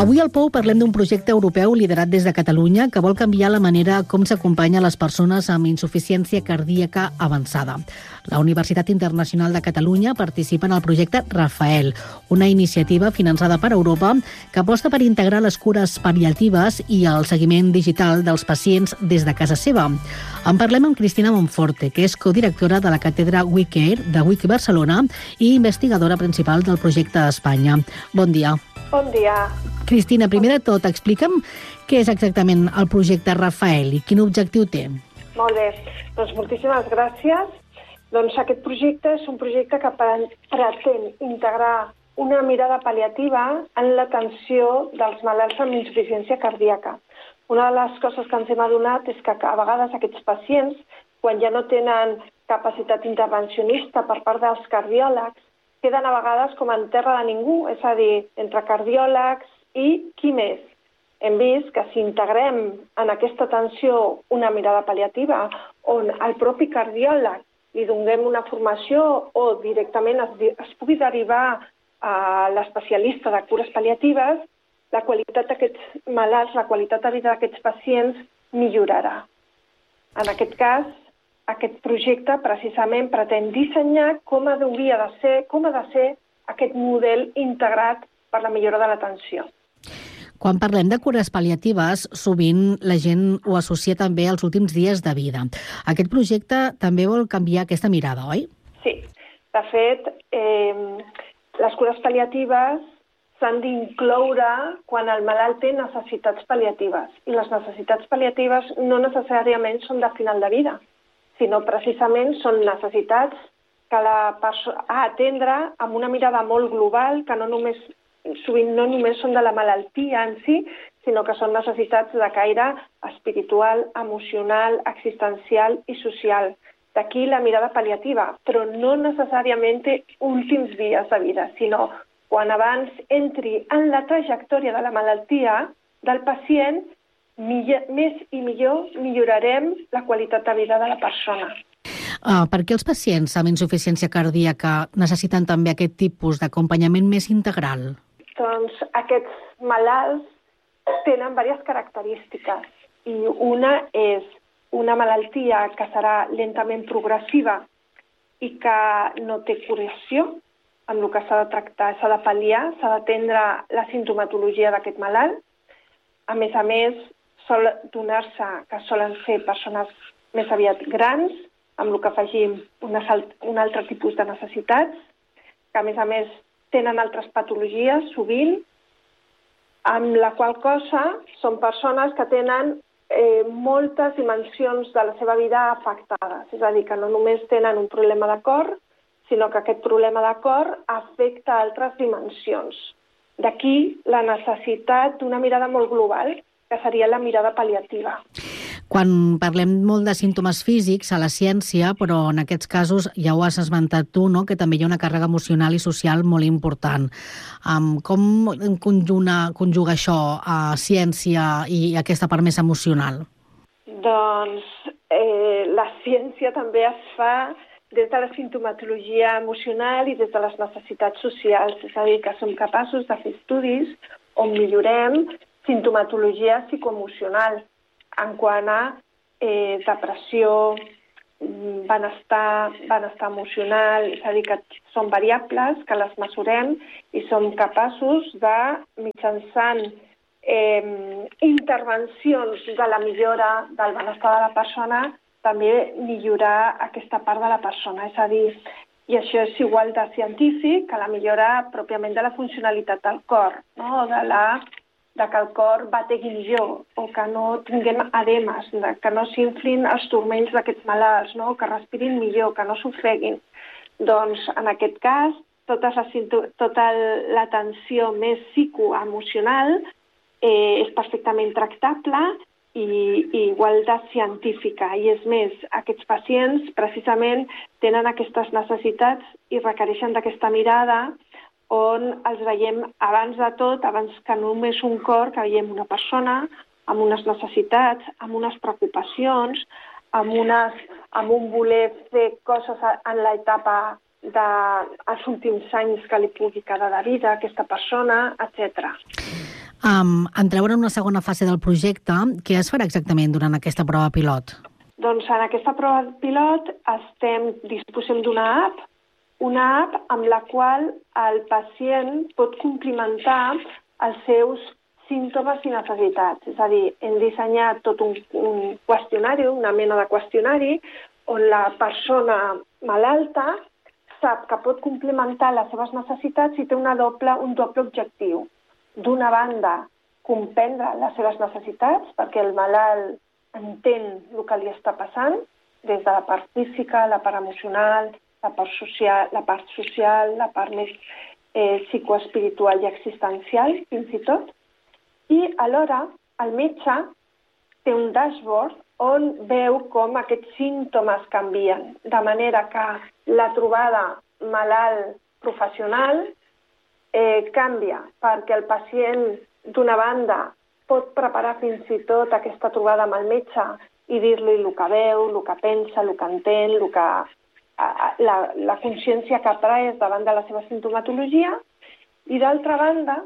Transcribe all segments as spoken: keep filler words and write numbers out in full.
Avui al Pou parlem d'un projecte europeu liderat des de Catalunya que vol canviar la manera com s'acompanya les persones amb insuficiència cardíaca avançada. La Universitat Internacional de Catalunya participa en el projecte Rafael, una iniciativa finançada per Europa que aposta per integrar les cures pal·liatives i el seguiment digital dels pacients des de casa seva. En parlem amb Cristina Monforte, que és codirectora de la càtedra WeCare de WIC Barcelona i investigadora principal del projecte a Espanya. Bon dia. Bon dia. Cristina, primer de tot, explica'm què és exactament el projecte Rafael i quin objectiu té. Molt bé, doncs moltíssimes gràcies. Doncs aquest projecte és un projecte que pretén integrar una mirada pal·liativa en l'atenció dels malalts amb insuficiència cardíaca. Una de les coses que ens hem adonat és que a vegades aquests pacients, quan ja no tenen capacitat intervencionista per part dels cardiòlegs, queden a vegades com en terra de ningú, és a dir, entre cardiòlegs i qui més. Hem vist que si integrem en aquesta atenció una mirada pal·liativa on el propi cardiòleg li donem una formació o directament es, es pugui derivar a l'especialista de cures pal·liatives, la qualitat d'aquests malalts, la qualitat de vida d'aquests pacients millorarà. En aquest cas, aquest projecte precisament pretén dissenyar com hauria de ser, com ha de ser aquest model integrat per la millora de l'atenció. Quan parlem de cures pal·liatives, sovint la gent ho associa també als últims dies de vida. Aquest projecte també vol canviar aquesta mirada, oi? Sí. De fet, eh, les cures pal·liatives s'han d'incloure quan el malalt té necessitats pal·liatives. I les necessitats pal·liatives no necessàriament són de final de vida, sinó precisament són necessitats que la persona ha d'atendre amb una mirada molt global, que no només sovint no només són de la malaltia en si, sinó que són necessitats de caire espiritual, emocional, existencial i social. D'aquí la mirada pal·liativa, però no necessàriament últims dies de vida, sinó quan abans entri en la trajectòria de la malaltia del pacient, millor, més i millor millorarem la qualitat de vida de la persona. Uh, per què els pacients amb insuficiència cardíaca necessiten també aquest tipus d'acompanyament més integral? Doncs aquests malalts tenen diverses característiques i una és una malaltia que serà lentament progressiva i que no té curació, amb el que s'ha de tractar, s'ha de pal·liar, s'ha d'atendre la sintomatologia d'aquest malalt. A més a més, sol donar-se que solen ser persones més aviat grans, amb el que afegim un altre tipus de necessitats, que a més a més tenen altres patologies, sovint, amb la qual cosa són persones que tenen eh, moltes dimensions de la seva vida afectades. És a dir, que no només tenen un problema de cor, sinó que aquest problema de cor afecta altres dimensions. D'aquí la necessitat d'una mirada molt global, que seria la mirada pal·liativa. Quan parlem molt de símptomes físics a la ciència, però en aquests casos ja ho has esmentat tu, no? Que també hi ha una càrrega emocional i social molt important. Um, com conjuga, conjuga això a ciència i aquesta part més emocional? Doncs eh, la ciència també es fa des de la sintomatologia emocional i des de les necessitats socials. És a dir, que som capaços de fer estudis on millorem sintomatologia psicoemocional en quant a eh, depressió, benestar, benestar emocional, és a dir, que són variables que les mesurem i som capaços de, mitjançant eh, intervencions de la millora del benestar de la persona, també millorar aquesta part de la persona. És a dir, i això és igual de científic que la millora pròpiament de la funcionalitat del cor, no? de la de que el cor bategui millor o que no tinguem edemes, que no s'inflin els turmells d'aquests malalts, no? Que respirin millor, que no s'ofeguin. Doncs, en aquest cas, tota l'atenció la més psicoemocional eh, és perfectament tractable i, i igual de científica. I és més, aquests pacients precisament tenen aquestes necessitats i requereixen d'aquesta mirada on els veiem abans de tot, abans que només un cor, que veiem una persona amb unes necessitats, amb unes preocupacions, amb, unes, amb un voler fer coses en l'etapa dels últims anys que li pugui quedar de vida a aquesta persona, etcètera. Um, entreu en una segona fase del projecte. Què es farà exactament durant aquesta prova pilot? Doncs en aquesta prova pilot estem disposem d'una app, una app amb la qual el pacient pot complimentar els seus símptomes i necessitats. És a dir, hem dissenyat tot un, un qüestionari, una mena de qüestionari, on la persona malalta sap que pot complementar les seves necessitats i té una doble, un doble objectiu. D'una banda, comprendre les seves necessitats, perquè el malalt entén el que li està passant, des de la part física, la part emocional, la part social, la part, social, la part més eh, psicoespiritual i existencial, fins i tot. I alhora el metge té un dashboard on veu com aquests símptomes canvien, de manera que la trobada malalt-professional eh, canvia, perquè el pacient, d'una banda, pot preparar fins i tot aquesta trobada amb el metge i dir-li el que veu, el que pensa, el que entén, el que, la, la consciència que ha pres davant de la seva sintomatologia. I d'altra banda,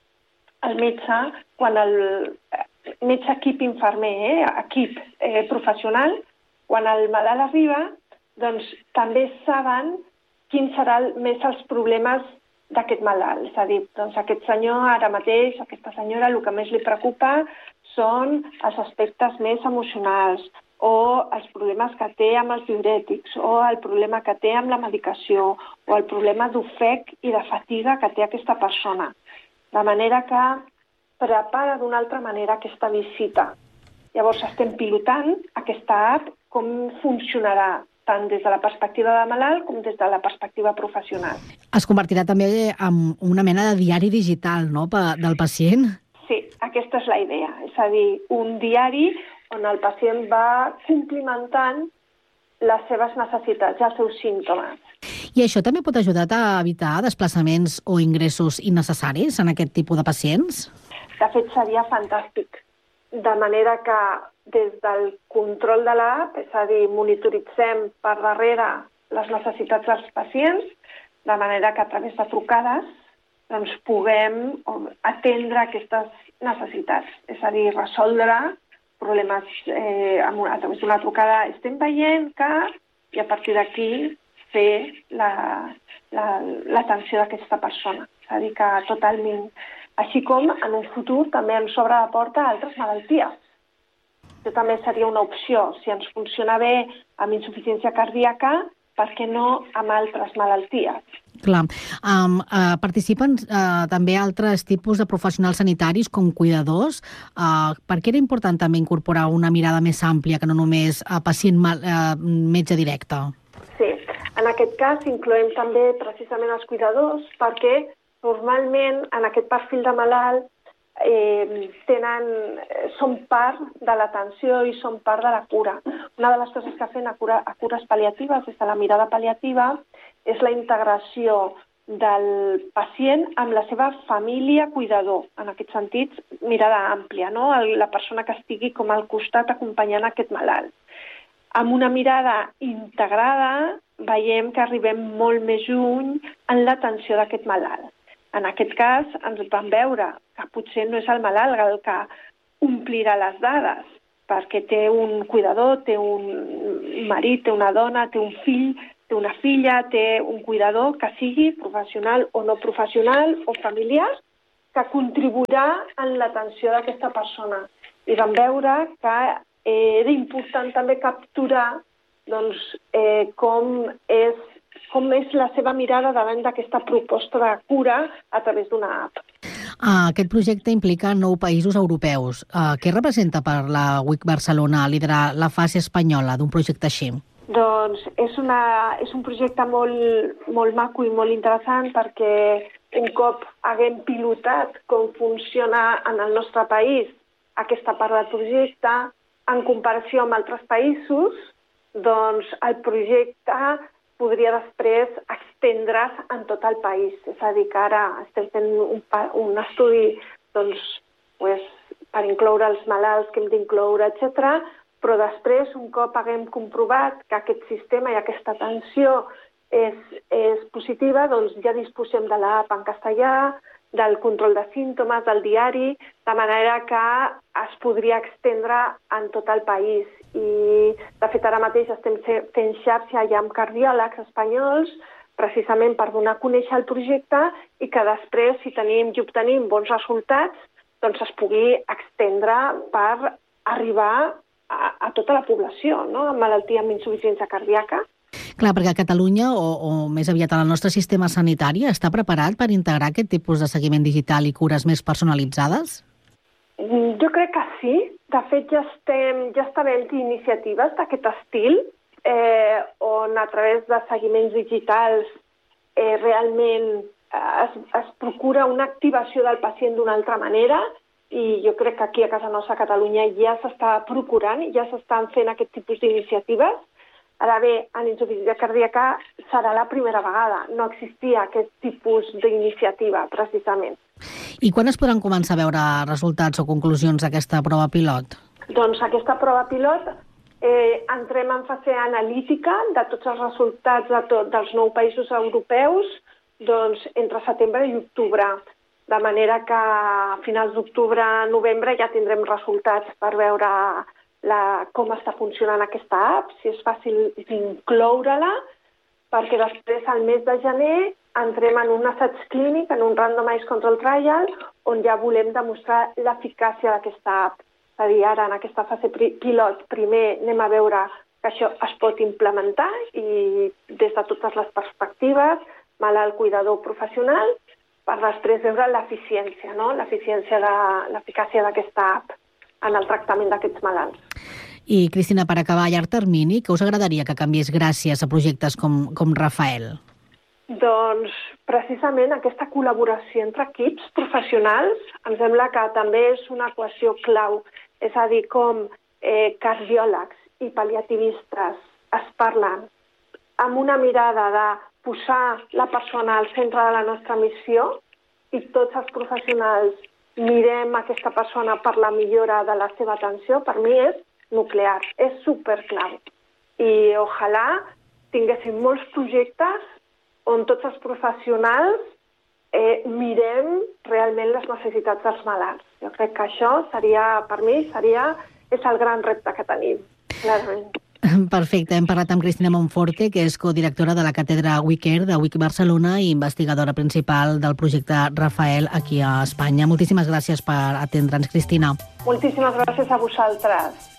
el metge, quan el metge equip infermer, eh, equip eh, professional, quan el malalt arriba, doncs també saben quins seran més els problemes d'aquest malalt. És a dir, doncs aquest senyor ara mateix, aquesta senyora, el que més li preocupa són els aspectes més emocionals o els problemes que té amb els diurètics o el problema que té amb la medicació o el problema d'ofec i de fatiga que té aquesta persona. De manera que prepara d'una altra manera aquesta visita. Llavors estem pilotant aquesta app, com funcionarà tant des de la perspectiva de malalt com des de la perspectiva professional. Es convertirà també en una mena de diari digital, no?, del pacient? Sí, aquesta és la idea. És a dir, un diari on el pacient va complimentant les seves necessitats i els seus símptomes. I això també pot ajudar a evitar desplaçaments o ingressos innecessaris en aquest tipus de pacients? De fet, seria fantàstic. De manera que des del control de l'app, és a dir, monitoritzem per darrere les necessitats dels pacients, de manera que a través de trucades doncs, puguem atendre aquestes necessitats. És a dir, resoldre problemes eh, a través d'una trucada. Estem veient que, i a partir d'aquí, fer l'atenció la, la, d'aquesta persona. És a dir, que totalment... Així com en un futur també ens obre la porta a altres malalties. Això també seria una opció. Si ens funciona bé amb insuficiència cardíaca, per què no amb altres malalties? Clar. Um, uh, participen uh, també altres tipus de professionals sanitaris com cuidadors. Uh, per què era important també incorporar una mirada més àmplia que no només uh, pacient mal, uh, metge directe? Sí, en aquest cas incloem també precisament els cuidadors perquè normalment en aquest perfil de malalt eh, tenen, són part de l'atenció i són part de la cura. Una de les coses que fem a, cura, a cures pal·liatives, des de la mirada pal·liativa, és la integració del pacient amb la seva família cuidador. En aquest sentit, mirada àmplia, no? La persona que estigui com al costat acompanyant aquest malalt. Amb una mirada integrada veiem que arribem molt més lluny en l'atenció d'aquest malalt. En aquest cas ens vam veure que potser no és el malalt el que omplirà les dades, perquè té un cuidador, té un marit, té una dona, té un fill, té una filla, té un cuidador que sigui professional o no professional o familiar, que contribuirà en l'atenció d'aquesta persona. I vam veure que era important també capturar doncs, eh, com és com és la seva mirada davant d'aquesta proposta de cura a través d'una app. Uh, aquest projecte implica nou països europeus. Uh, què representa per la U I C Barcelona liderar la fase espanyola d'un projecte així? Doncs és, una, és un projecte molt, molt maco i molt interessant perquè un cop haguem pilotat com funciona en el nostre país aquesta part del projecte, en comparació amb altres països, doncs el projecte podria després estendre's en tot el país. És a dir, que ara estem fent un, un estudi doncs, pues, per incloure els malalts que hem d'incloure, etcètera, però després, un cop haguem comprovat que aquest sistema i aquesta atenció és, és positiva, doncs ja disposem de l'app en castellà, del control de símptomes, del diari, de manera que es podria extendre en tot el país. I, de fet, ara mateix estem fent xarxa ja amb cardiòlegs espanyols, precisament per donar a conèixer el projecte i que després, si tenim i obtenim bons resultats, doncs es pugui extendre per arribar a, a tota la població, no?, amb malaltia amb insuficiència cardíaca. Clar, perquè a Catalunya, o, o més aviat al nostre sistema sanitari, està preparat per integrar aquest tipus de seguiment digital i cures més personalitzades? Jo crec que sí. De fet, ja estem, ja està havent-hi iniciatives d'aquest estil, eh, on a través de seguiments digitals eh, realment eh, es, es procura una activació del pacient d'una altra manera, i jo crec que aquí a casa nostra, a Catalunya, ja s'està procurant i ja s'estan fent aquest tipus d'iniciatives. Ara bé, en insuficiència cardíaca serà la primera vegada. No existia aquest tipus d'iniciativa, precisament. I quan es podran començar a veure resultats o conclusions d'aquesta prova pilot? Doncs aquesta prova pilot eh, entrem en fase analítica de tots els resultats de tot, dels nou països europeus doncs, entre setembre i octubre. De manera que a finals d'octubre, novembre, ja tindrem resultats per veure la, com està funcionant aquesta app, si és fàcil incloure-la, perquè després, al mes de gener, entrem en un assaig clínic, en un randomized control trial, on ja volem demostrar l'eficàcia d'aquesta app. És a dir, ara, en aquesta fase pilot, primer anem a veure que això es pot implementar i des de totes les perspectives, malalt, cuidador, professional, per després veure l'eficiència, no? l'eficiència de l'eficàcia d'aquesta app en el tractament d'aquests malalts. I, Cristina, per acabar, a llarg termini, què us agradaria que canviés gràcies a projectes com, com Rafael? Doncs, precisament, aquesta col·laboració entre equips professionals em sembla que també és una equació clau. És a dir, com eh, cardiòlegs i pal·liativistes es parlen amb una mirada de posar la persona al centre de la nostra missió i tots els professionals mirem aquesta persona per la millora de la seva atenció, per mi és nuclear, és superclau. I ojalà tinguéssim molts projectes on tots els professionals eh, mirem realment les necessitats dels malalts. Jo crec que això seria, per mi, seria, és el gran repte que tenim, clarament. Perfecte. Hem parlat amb Cristina Monforte, que és codirectora de la càtedra WeCare de WIC Barcelona i investigadora principal del projecte Rafael aquí a Espanya. Moltíssimes gràcies per atendre'ns, Cristina. Moltíssimes gràcies a vosaltres.